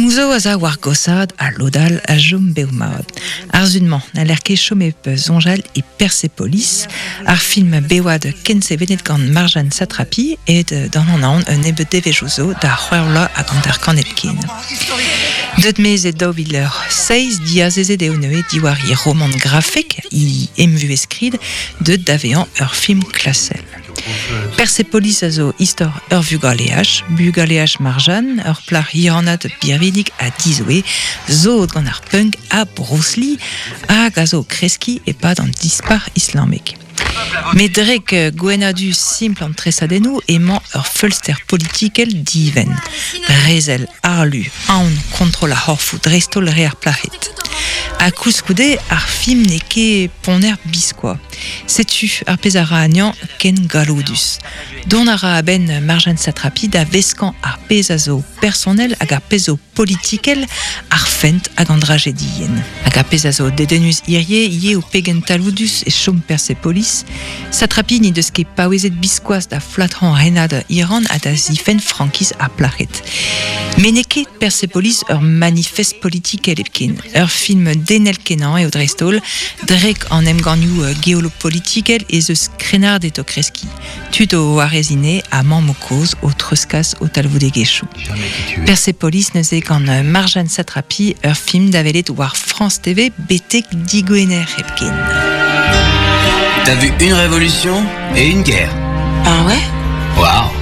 Mouzo a war gossad a lodal a jom beomaod. Arzunman, na lerke chomep zonjal e Persepolis, ar film bewad kense venet gant Marjane Satrapi et dans an un ebe devejouzo da c'hwerla a gant ar kanetkin. Deud mez e daoviler 6 diazeze de oneue diwari roman grafik i emvu eskrid deud davean ur film klasel. Persepolis a zo istor ur bugaleach Marjane, ur plar hiranat birvidik a dizoe, zo gant ar punk a Bruce Lee, hag a zo kreski e pad an dispar islamek. Medrek gwenadu simple an tresadennou emañ ur fulster politikel diven. Brezel, arlu, aon kontrol a horfou drestol re ar plahet. A kouskoude ar film ne ket poner biskoa. Setu ar pezara agnan ken galodus. Don ara a ben Marjane Satrapi da veskan ar pezazo personnel hag ar pezo politikel ar fent hag an drajedien. Hag ar pezazo dedenus irie ie o pegen talvoudus e chom Persepolis, Satrapi ni deus ket paouezet biskoaz da flatran renad Iran a da zifen frankiz ar plachet. Men ne ket Persepolis ur manifest politikel epken. Ur film denel kenan eo drestol, drek an emganioù geolopolitikel e zeus krenard eto kreski. Tud o arezine a mamokoz o treuskaz o talvoudegechou. Persepolis neuze gant Marjane Satrapi ur film davelet war France TV betek digoener epken. T'as vu une révolution et une guerre. Ah ouais? Waouh!